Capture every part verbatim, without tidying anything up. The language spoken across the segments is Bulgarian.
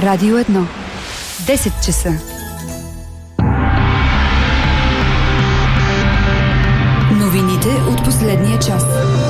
Радио едно. десет часа. Новините от последния час.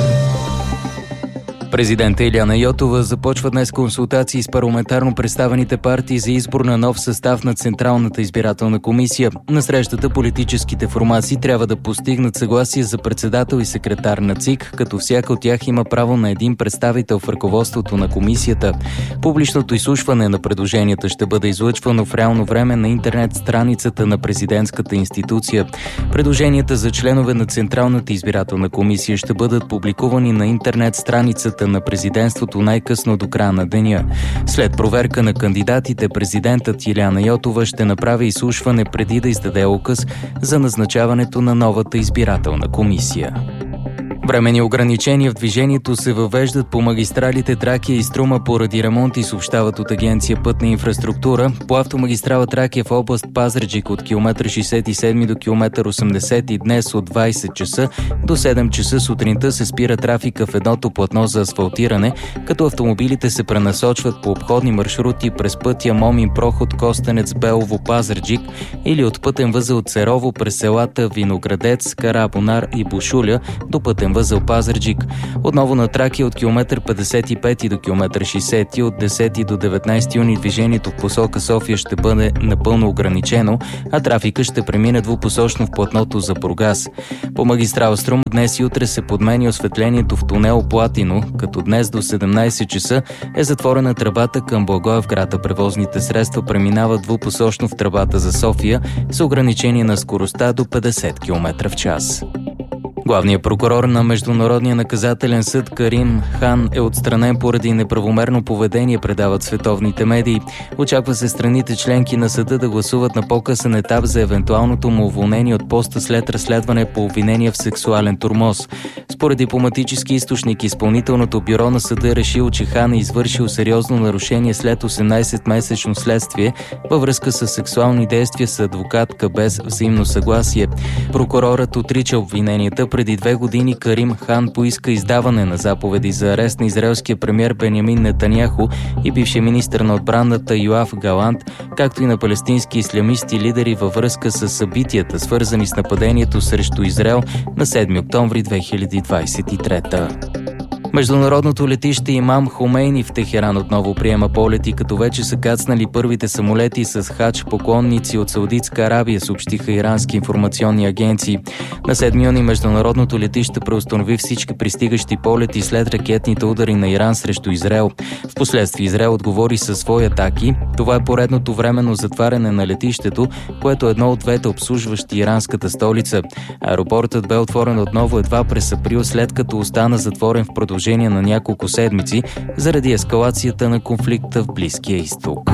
Президентът Илияна Йотова започва днес консултации с парламентарно представените партии за избор на нов състав на Централната избирателна комисия. На срещата политическите формации трябва да постигнат съгласие за председател и секретар на ЦИК, като всяка от тях има право на един представител в ръководството на комисията. Публичното изслушване на предложенията ще бъде излъчвано в реално време на интернет страницата на президентската институция. Предложенията за членове на Централната избирателна комисия ще бъдат публикувани на интернет страницата на президентството най-късно до края на деня. След проверка на кандидатите, президентът Илияна Йотова ще направи изслушване преди да издаде указ за назначаването на новата избирателна комисия. Временни ограничения в движението се въвеждат по магистралите Тракия и Струма поради ремонти, съобщават от Агенция Пътна инфраструктура. По автомагистрала Тракия в област Пазарджик от километър шейсет и седми до километър осемдесет и днес от двайсет часа до седем часа сутринта се спира трафика в едното платно за асфалтиране, като автомобилите се пренасочват по обходни маршрути през пътя Момин проход Костенец Белово Пазарджик или от пътен възел Церово през селата Виноградец, Карабонар и Бушуля до пътен възел Пазарджик. Отново на Тракия от километър петдесет и пети до километър шейсети, от десети до деветнайсети юни движението в посока София ще бъде напълно ограничено, а трафика ще премине двупосочно в платното за Бургас. По магистрала Струм днес и утре се подменя осветлението в тунел Платино, като днес до седемнайсет часа е затворена тръбата към Благоевград, а превозните средства преминават двупосочно в тръбата за София с ограничение на скоростта до петдесет километра в час. Главният прокурор на Международния наказателен съд Карим Хан е отстранен поради неправомерно поведение, предават световните медии. Очаква се страните членки на съда да гласуват на по-късен етап за евентуалното му уволнение от поста след разследване по обвинение в сексуален тормоз. Според дипломатически източник, изпълнителното бюро на съда е решило, че Хан е извършил сериозно нарушение след осемнайсетмесечно следствие във връзка с сексуални действия с адвокатка без взаимно съгласие. Прокурорът отрича обвиненията. Преди две години Карим Хан поиска издаване на заповеди за арест на израелския премиер Бенямин Нетаняху и бившия министър на отбраната Йоав Галант, както и на палестински ислямисти лидери във връзка с събитията, свързани с нападението срещу Израел на седми октомври две хиляди двайсет и трета. Международното летище Имам Хомейни в Техеран отново приема полети, като вече са кацнали първите самолети с хадж поклонници от Саудитска Арабия, съобщиха ирански информационни агенции. На седми юни международното летище преустанови всички пристигащи полети след ракетните удари на Иран срещу Израел. Впоследствие Израел отговори със свои атаки. Това е поредното временно затваряне на летището, което е едно от двете обслужващи иранската столица. Аеропортът бе отворен отново едва през април, след като остана затворен в продължение на няколко седмици заради ескалацията на конфликта в Близкия изток.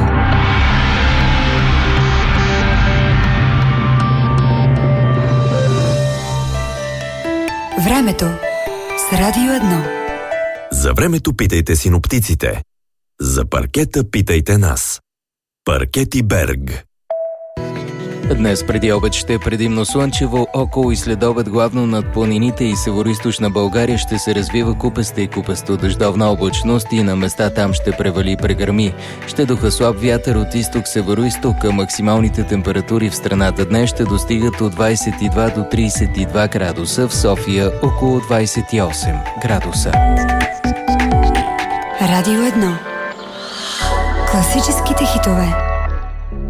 Времето с Радио едно. За времето питайте синоптиците. За паркета питайте нас. Паркети Берг. Днес преди обед ще е предимно слънчево, около и следобед главно над планините и североизточна България ще се развива купеста и купесто дъждовна облачност и на места там ще превали и прегърми. Ще духа слаб вятър от изток-североизток, а максималните температури в страната днес ще достигат от двайсет и два до трийсет и два градуса, в София около двайсет и осем градуса. Радио едно. Класическите хитове.